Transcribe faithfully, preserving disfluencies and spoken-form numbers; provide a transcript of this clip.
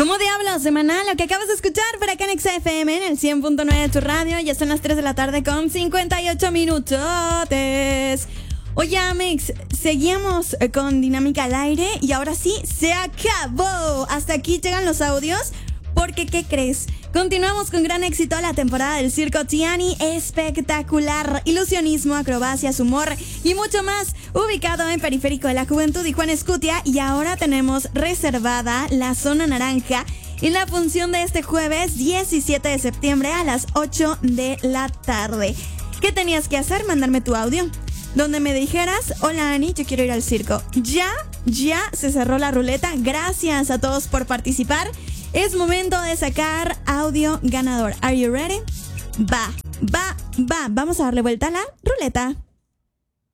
¿Cómo diablos, semanal? Lo que acabas de escuchar por acá en X F M en el cien punto nueve de tu radio. Ya son las tres de la tarde con cincuenta y ocho minutotes. Oye, Amex, seguíamos con Dinámica al Aire y ahora sí, se acabó. Hasta aquí llegan los audios. Porque, ¿qué crees? Continuamos con gran éxito la temporada del Circo Tiani. Espectacular. Ilusionismo, acrobacias, humor y mucho más. Ubicado en Periférico de la Juventud y Juan Escutia. Y ahora tenemos reservada la zona naranja en la función de este jueves diecisiete de septiembre a las ocho de la tarde. ¿Qué tenías que hacer? Mandarme tu audio donde me dijeras: hola Ani, yo quiero ir al circo. Ya, ya se cerró la ruleta. Gracias a todos por participar. Es momento de sacar audio ganador. Are you ready? Va, va, va. Vamos a darle vuelta a la ruleta.